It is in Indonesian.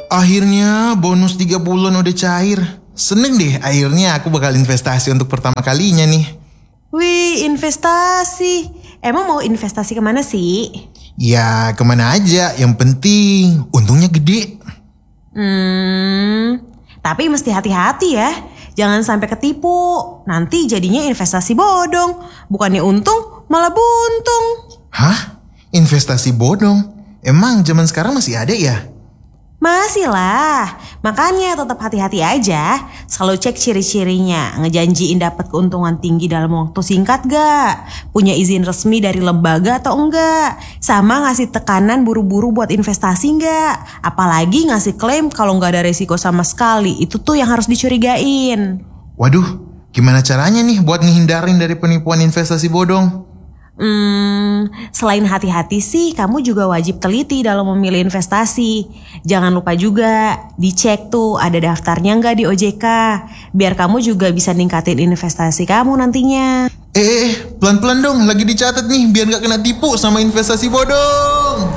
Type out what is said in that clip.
Akhirnya bonus 3 bulan udah cair. Seneng deh, akhirnya aku bakal investasi untuk pertama kalinya nih. Wih, investasi. Emang mau investasi kemana sih? Ya kemana aja, yang penting untungnya gede. Tapi mesti hati-hati ya. Jangan sampai ketipu. Nanti jadinya investasi bodong. Bukannya untung, malah buntung. Hah? Investasi bodong? Emang zaman sekarang masih ada ya? Masih lah. Makanya tetap hati-hati aja. Selalu cek ciri-cirinya. Ngejanjiin dapat keuntungan tinggi dalam waktu singkat gak? Punya izin resmi dari lembaga atau enggak? Sama ngasih tekanan buru-buru buat investasi enggak? Apalagi ngasih klaim kalau gak ada resiko sama sekali. Itu tuh yang harus dicurigain. Waduh, gimana caranya nih buat ngehindarin dari penipuan investasi bodong? Selain hati-hati sih, kamu juga wajib teliti dalam memilih investasi. Jangan lupa juga dicek tuh ada daftarnya nggak di OJK, biar kamu juga bisa ningkatin investasi kamu nantinya. Pelan-pelan dong, lagi dicatat nih biar nggak kena tipu sama investasi bodong.